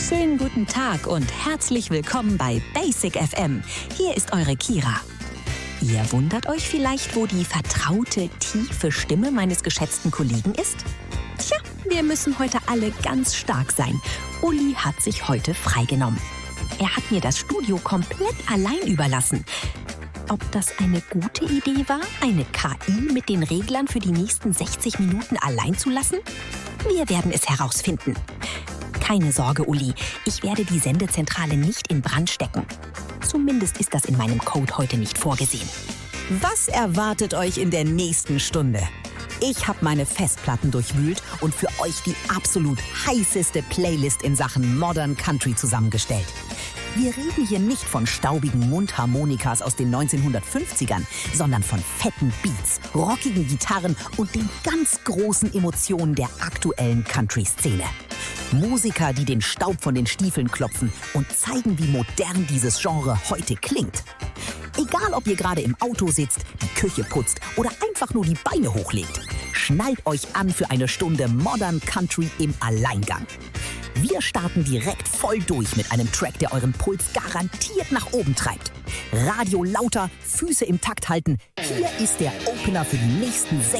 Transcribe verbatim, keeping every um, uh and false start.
Schönen guten Tag und herzlich willkommen bei Basic F M. Hier ist eure Kira. Ihr wundert euch vielleicht, wo die vertraute, tiefe Stimme meines geschätzten Kollegen ist? Tja, wir müssen heute alle ganz stark sein. Uli hat sich heute freigenommen. Er hat mir das Studio komplett allein überlassen. Ob das eine gute Idee war, eine K I mit den Reglern für die nächsten sechzig Minuten allein zu lassen? Wir werden es herausfinden. Keine Sorge, Uli, ich werde die Sendezentrale nicht in Brand stecken. Zumindest ist das in meinem Code heute nicht vorgesehen. Was erwartet euch in der nächsten Stunde? Ich habe meine Festplatten durchwühlt und für euch die absolut heißeste Playlist in Sachen Modern Country zusammengestellt. Wir reden hier nicht von staubigen Mundharmonikas aus den neunzehnhundertfünfzigern, sondern von fetten Beats, rockigen Gitarren und den ganz großen Emotionen der aktuellen Country-Szene. Musiker, die den Staub von den Stiefeln klopfen und zeigen, wie modern dieses Genre heute klingt. Egal, ob ihr gerade im Auto sitzt, die Küche putzt oder einfach nur die Beine hochlegt, schnallt euch an für eine Stunde Modern Country im Alleingang. Wir starten direkt voll durch mit einem Track, der euren Puls garantiert nach oben treibt. Radio lauter, Füße im Takt halten. Hier ist der Opener für die nächsten sechzig